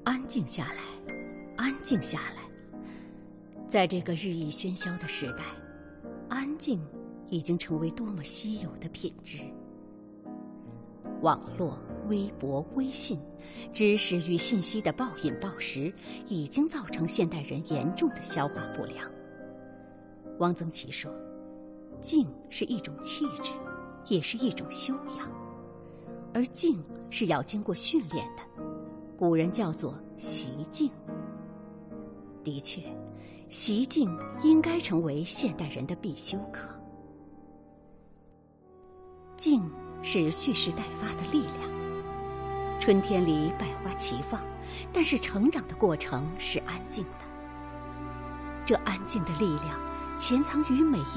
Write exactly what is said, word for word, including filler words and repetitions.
安静下来，安静下来。在这个日益喧嚣的时代，安静已经成为多么稀有的品质。网络、微博、微信，知识与信息的暴饮暴食，已经造成现代人严重的消化不良。汪曾祺说，静是一种气质，也是一种修养，而静是要经过训练的，古人叫做习静。的确，习静应该成为现代人的必修课。静是蓄势待发的力量。春天里百花齐放，但是成长的过程是安静的。这安静的力量潜藏于每一